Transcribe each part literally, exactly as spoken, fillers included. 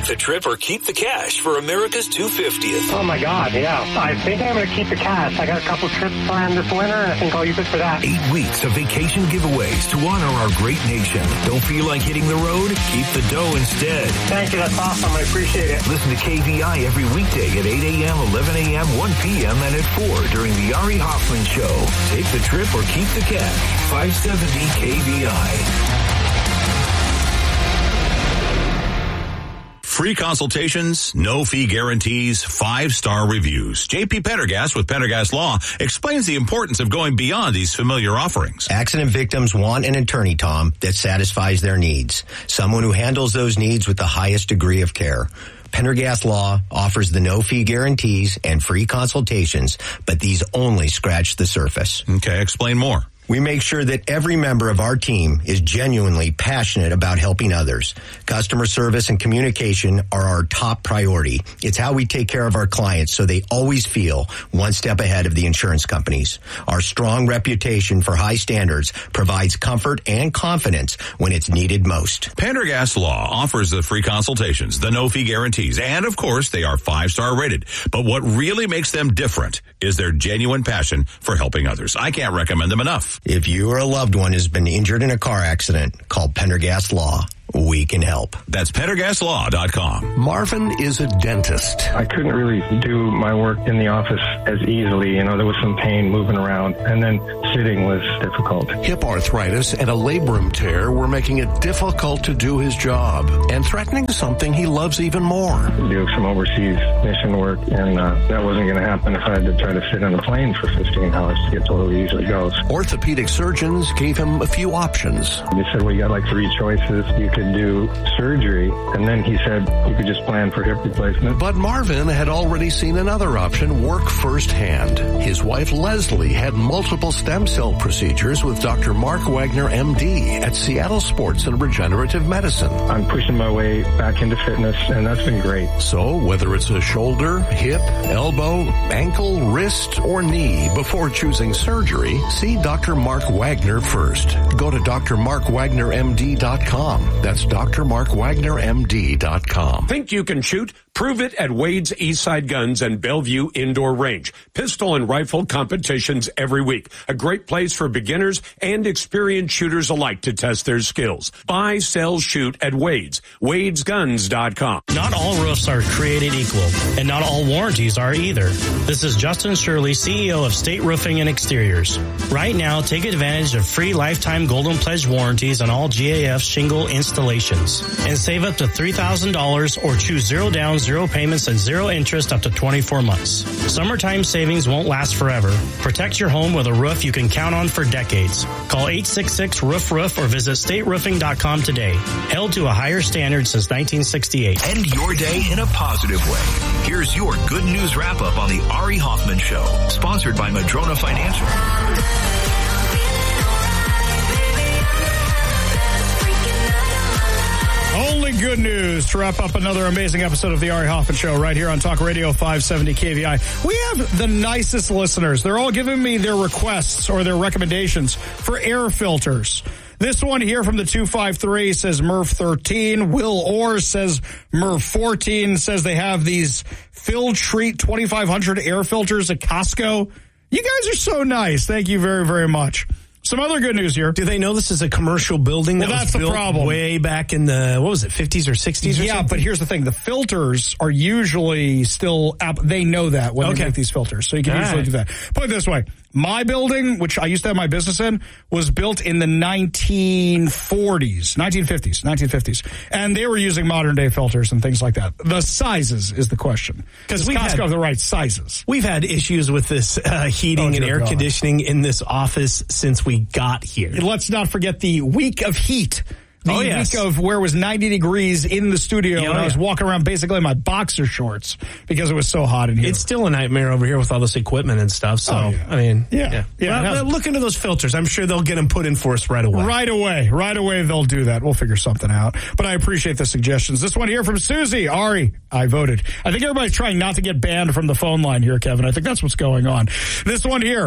the trip or keep the cash for America's two hundred fiftieth. Oh, my God, yeah. I think I'm going to keep the cash. I got a couple trips planned this winter, and I think I'll use it for that. Eight weeks of vacation giveaways to honor our great nation. Don't feel like hitting the road? Keep the dough instead. Thank you. That's awesome. I appreciate it. Listen to K V I every weekday at eight a.m., eleven a.m., one p.m., and at four during the Ari Hoffman Show. Take the trip or keep the cash. five seventy K V I. Free consultations, no fee guarantees, five-star reviews. J P Pendergast with Pendergast Law explains the importance of going beyond these familiar offerings. Accident victims want an attorney, Tom, that satisfies their needs. Someone who handles those needs with the highest degree of care. Pendergast Law offers the no-fee guarantees and free consultations, but these only scratch the surface. Okay, explain more. We make sure that every member of our team is genuinely passionate about helping others. Customer service and communication are our top priority. It's how we take care of our clients so they always feel one step ahead of the insurance companies. Our strong reputation for high standards provides comfort and confidence when it's needed most. Pendergast Law offers the free consultations, the no-fee guarantees, and of course, they are five-star rated. But what really makes them different is their genuine passion for helping others. I can't recommend them enough. If you or a loved one has been injured in a car accident, call Pendergast Law. We can help. That's Pendergast Law dot com. Marvin is a dentist. I couldn't really do my work in the office as easily. You know, there was some pain moving around, and then sitting was difficult. Hip arthritis and a labrum tear were making it difficult to do his job and threatening something he loves even more. Do some overseas mission work, and uh, that wasn't going to happen if I had to try to sit on a plane for fifteen hours to get to where he usually goes. Orthopedic surgeons gave him a few options. They said, well, you got like three choices. You could do surgery, and then he said you could just plan for hip replacement. But Marvin had already seen another option work firsthand. His wife Leslie had multiple stem cell procedures with Doctor Mark Wagner, M D, at Seattle Sports and Regenerative Medicine. I'm pushing my way back into fitness, and that's been great. So whether it's a shoulder, hip, elbow, ankle, wrist, or knee, before choosing surgery, see Doctor Mark Wagner first. Go to D R Mark Wagner M D dot com. That's D R Mark Wagner M D dot com. Think you can shoot? Prove it at Wade's Eastside Guns and Bellevue Indoor Range. Pistol and rifle competitions every week. A great place for beginners and experienced shooters alike to test their skills. Buy, sell, shoot at Wade's. Wades Guns dot com. Not all roofs are created equal, and not all warranties are either. This is Justin Shirley, C E O of State Roofing and Exteriors. Right now, take advantage of free lifetime Golden Pledge warranties on all G A F shingle installations and save up to three thousand dollars or choose zero down, zero payments, and zero interest up to twenty-four months. Summertime savings won't last forever. Protect your home with a roof you can count on for decades. Call eight six six, roof roof or visit state roofing dot com today. Held to a higher standard since nineteen sixty-eight. End your day in a positive way. Here's your good news wrap-up on the Ari Hoffman Show, sponsored by Madrona Financial. Only good news to wrap up another amazing episode of the Ari Hoffman Show right here on Talk Radio five seventy K V I. We have the nicest listeners. They're all giving me their requests or their recommendations for air filters. This one here from the two five three says Murph thirteen. Will Orr says Murph fourteen, says they have these Filtreat twenty-five hundred air filters at Costco. You guys are so nice. Thank you very, very much. Some other good news here. Do they know this is a commercial building that well, that's was built the problem. way back in the, what was it, fifties or sixties or yeah, something? But here's the thing. The filters are usually still, they know that when okay. they make these filters. So you can All easily right. do that. Put it this way. My building, which I used to have my business in, was built in the nineteen forties, nineteen fifties, nineteen fifties. And they were using modern day filters and things like that. The sizes is the question. Because Costco have the right sizes. We've had issues with this uh, heating oh, and air God. conditioning in this office since we got here. Let's not forget the week of heat. The oh, yes. week of where it was ninety degrees in the studio, yeah, and I was yeah. walking around basically in my boxer shorts because it was so hot in here. It's still a nightmare over here with all this equipment and stuff. So, oh, yeah. I mean, yeah. yeah. yeah well, has, look into those filters. I'm sure they'll get them put in for us right away. Right away. Right away, they'll do that. We'll figure something out. But I appreciate the suggestions. This one here from Susie. Ari, I voted. I think everybody's trying not to get banned from the phone line here, Kevin. I think that's what's going on. This one here.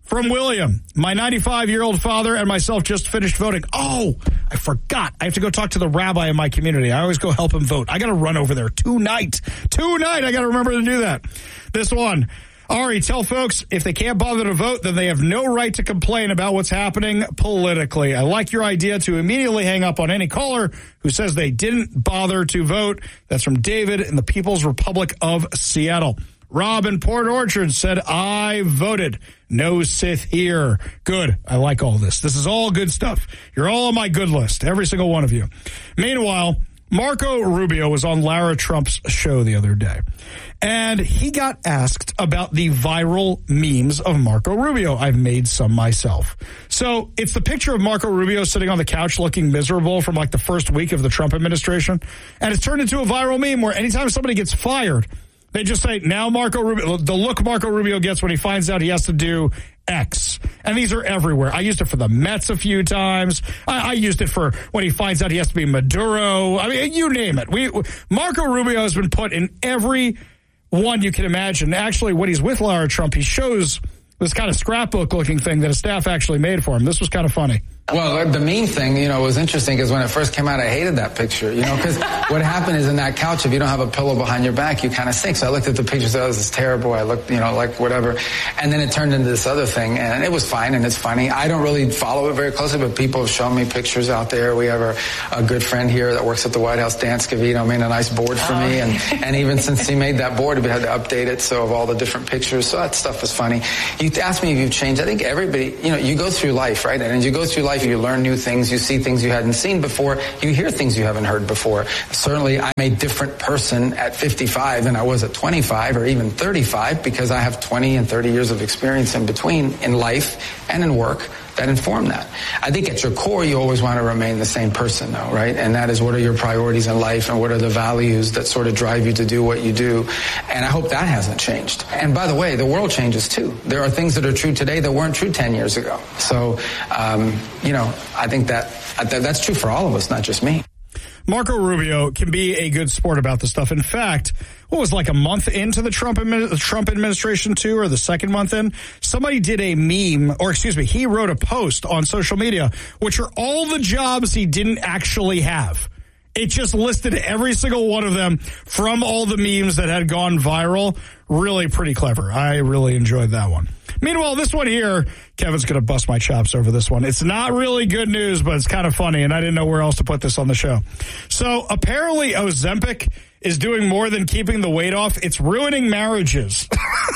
From William, my ninety-five-year-old father and myself just finished voting. Oh, I forgot. I have to go talk to the rabbi in my community. I always go help him vote. I got to run over there tonight. Tonight, I got to remember to do that. This one. Ari, tell folks if they can't bother to vote, then they have no right to complain about what's happening politically. I like your idea to immediately hang up on any caller who says they didn't bother to vote. That's from David in the People's Republic of Seattle. Rob in Port Orchard said, I voted. No Sith here. Good. I like all this. This is all good stuff. You're all on my good list, every single one of you. Meanwhile, Marco Rubio was on Lara Trump's show the other day, and he got asked about the viral memes of Marco Rubio. I've made some myself. So it's the picture of Marco Rubio sitting on the couch looking miserable from like the first week of the Trump administration, and it's turned into a viral meme where anytime somebody gets fired, they just say, now Marco Rubio, the look Marco Rubio gets when he finds out he has to do X. And these are everywhere. I used it for the Mets a few times. I, I used it for when he finds out he has to be Maduro. I mean, you name it. We Marco Rubio has been put in every one you can imagine. Actually, when he's with Lara Trump, he shows this kind of scrapbook-looking thing that his staff actually made for him. This was kind of funny. Well, the meme thing, you know, was interesting because when it first came out, I hated that picture, you know, because what happened is in that couch, if you don't have a pillow behind your back, you kind of sink. So I looked at the picture, said, oh, this is terrible. I looked, you know, like whatever. And then it turned into this other thing, and it was fine, and it's funny. I don't really follow it very closely, but people have shown me pictures out there. We have a, a good friend here that works at the White House, Dan Scavino, made a nice board for me. And, and even since he made that board, we had to update it, so of all the different pictures. So that stuff was funny. You asked me if you've changed. I think everybody, you know, you go through life, right? And as you go through life, you learn new things. You see things you hadn't seen before. You hear things you haven't heard before. Certainly, I'm a different person at fifty-five than I was at twenty-five or even thirty-five because I have twenty and thirty years of experience in between in life and in work that inform that. I think at your core, you always want to remain the same person, though, right? And that is what are your priorities in life and what are the values that sort of drive you to do what you do. And I hope that hasn't changed. And by the way, the world changes, too. There are things that are true today that weren't true ten years ago. So, um, you know, I think that that's true for all of us, not just me. Marco Rubio can be a good sport about this stuff. In fact, what was like a month into the Trump admi- Trump administration too, or the second month in, somebody did a meme, or excuse me, he wrote a post on social media, which are all the jobs he didn't actually have. It just listed every single one of them from all the memes that had gone viral. Really pretty clever. I really enjoyed that one. Meanwhile, this one here, Kevin's going to bust my chops over this one. It's not really good news, but it's kind of funny, and I didn't know where else to put this on the show. So apparently Ozempic is doing more than keeping the weight off. It's ruining marriages.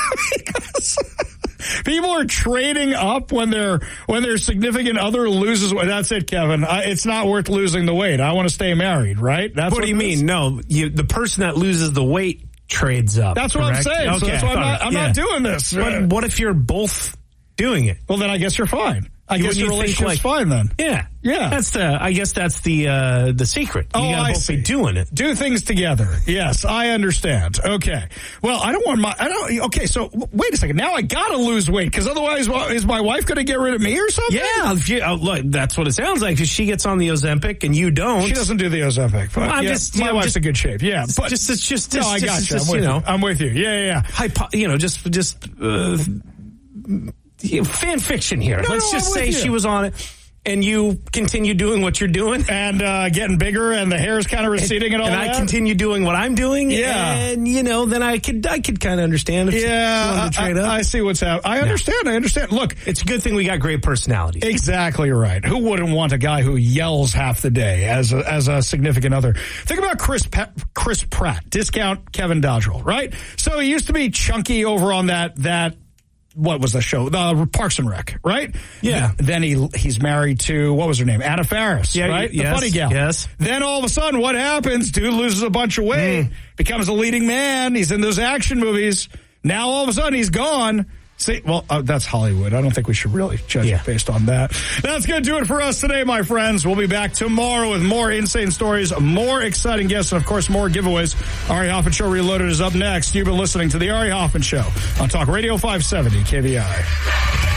People are trading up when their when their significant other loses weight. That's it, Kevin. I, it's not worth losing the weight. I want to stay married, right? That's what, what do you mean? No, you, the person that loses the weight trades up. That's what correct? I'm saying. Okay, so that's why I'm, not, I'm yeah. not doing this. But what if you're both doing it? Well, then I guess you're fine. I you, guess your relationship's like, fine then. Yeah. Yeah. That's the, I guess that's the, uh, the secret. You oh, gotta I both see. be doing it. Do things together. Yes, I understand. Okay. Well, I don't want my, I don't, okay, so wait a second. Now I gotta lose weight because otherwise, well, is my wife gonna get rid of me or something? Yeah. If you, oh, look, that's what it sounds like. If she gets on the Ozempic and you don't. She doesn't do the Ozempic. But well, yeah, just, my you know, wife's just, in good shape. Yeah. But just, it's just, no, just, I got just, you. Just, I'm with you know, you. I'm with you. Yeah, yeah, yeah. Hypo, you know, just, just, uh, fan fiction here. No, Let's no, just I'm say she was on it. And you continue doing what you're doing. And uh, getting bigger and the hair's kind of receding and, and all and that. And I continue doing what I'm doing. Yeah. And, you know, then I could I could kind of understand if yeah, you wanted to trade I, up. I see what's happening. I understand. Yeah. I understand. Look. It's a good thing we got great personalities. Exactly right. Who wouldn't want a guy who yells half the day as a, as a significant other? Think about Chris Pe- Chris Pratt. Discount Kevin Dodgel, right? So he used to be chunky over on that that. What was the show? The Parks and Rec, right? Yeah. Then he he's married to, what was her name? Anna Faris, yeah, right? Yes, the funny gal. Yes. Then all of a sudden, what happens? Dude loses a bunch of weight, mm. becomes a leading man. He's in those action movies. Now all of a sudden he's gone. See, well, uh, that's Hollywood. I don't think we should really judge yeah. it based on that. That's going to do it for us today, my friends. We'll be back tomorrow with more insane stories, more exciting guests, and, of course, more giveaways. Ari Hoffman Show Reloaded is up next. You've been listening to The Ari Hoffman Show on Talk Radio five seventy K V I.